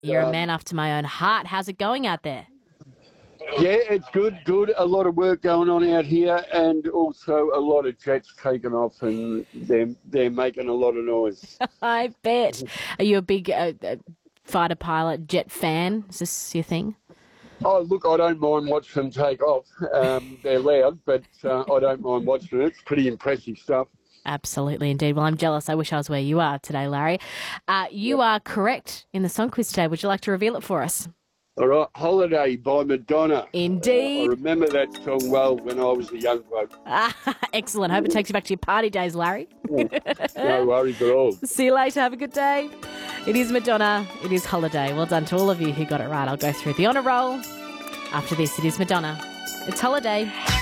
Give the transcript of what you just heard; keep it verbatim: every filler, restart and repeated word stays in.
You're a um, man after my own heart. How's it going out there? yeah, it's good, good. A lot of work going on out here, and also a lot of jets taking off, and they're they're making a lot of noise. I bet. Are you a big uh, uh, fighter pilot jet fan? Is this your thing? Oh, look, I don't mind watching them take off. Um, they're loud, but uh, I don't mind watching it. It's pretty impressive stuff. Absolutely, indeed. Well, I'm jealous. I wish I was where you are today, Larry. Uh, you Yep. are correct in the song quiz today. Would you like to reveal it for us? All right, Holiday by Madonna. Indeed. Uh, I remember that song well when I was a young bloke. Ah, excellent. Hope it takes you back to your party days, Larry. No worries at all. See you later. Have a good day. It is Madonna. It is Holiday. Well done to all of you who got it right. I'll go through the honour roll. After this, it is Madonna. It's Holiday.